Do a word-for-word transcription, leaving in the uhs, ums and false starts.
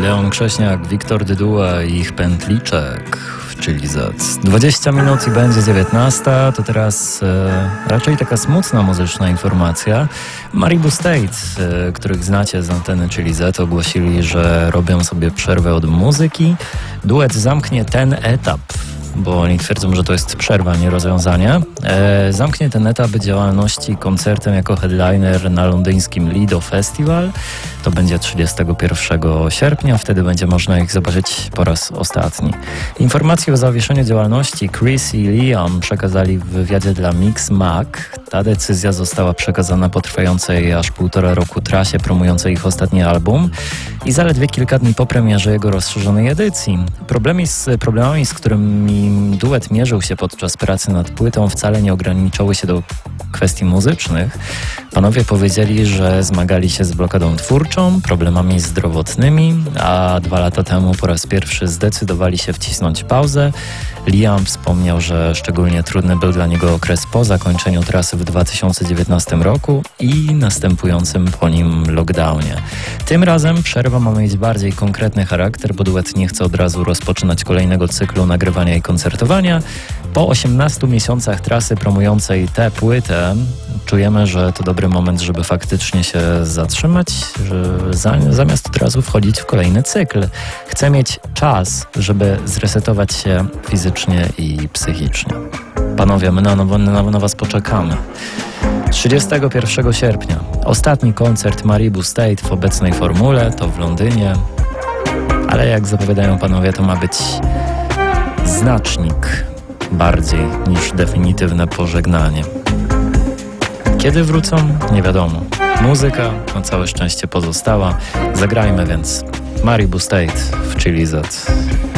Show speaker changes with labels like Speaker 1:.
Speaker 1: Leon Krześniak, Wiktor Dyduła i ich pętliczek w Chili Z. dwadzieścia minut i będzie dziewiętnasta. To teraz e, raczej taka smutna muzyczna informacja. Maribu State, e, których znacie z anteny Chili Z, ogłosili, że robią sobie przerwę od muzyki. Duet zamknie ten etap, bo oni twierdzą, że to jest przerwa, nie rozwiązanie. E, zamknie ten etap działalności koncertem jako headliner na londyńskim Lido Festival. To będzie trzydziestego pierwszego sierpnia, wtedy będzie można ich zobaczyć po raz ostatni. Informacje o zawieszeniu działalności Chris i Liam przekazali w wywiadzie dla Mix Mag. Ta decyzja została przekazana po trwającej aż półtora roku trasie promującej ich ostatni album i zaledwie kilka dni po premierze jego rozszerzonej edycji. Problemy z, problemami, z którymi duet mierzył się podczas pracy nad płytą, wcale nie ograniczały się do kwestii muzycznych. Panowie powiedzieli, że zmagali się z blokadą twórczą, problemami zdrowotnymi, a dwa lata temu po raz pierwszy zdecydowali się wcisnąć pauzę. Liam wspomniał, że szczególnie trudny był dla niego okres po zakończeniu trasy w dwa tysiące dziewiętnastym roku i następującym po nim lockdownie. Tym razem przerwa ma mieć bardziej konkretny charakter, bo duet nie chce od razu rozpoczynać kolejnego cyklu nagrywania i koncertowania. Po osiemnastu miesiącach trasy promującej tę płytę czujemy, że to dobry moment, żeby faktycznie się zatrzymać, że za, zamiast od razu wchodzić w kolejny cykl. Chcę mieć czas, żeby zresetować się fizycznie i psychicznie. Panowie, my na, nowo, na, na was poczekamy. trzydziestego pierwszego sierpnia ostatni koncert Maribu State w obecnej formule, to w Londynie, ale jak zapowiadają panowie, to ma być znacznik bardziej niż definitywne pożegnanie. Kiedy wrócą? Nie wiadomo. Muzyka na całe szczęście pozostała. Zagrajmy więc Maribu State w Chili Z.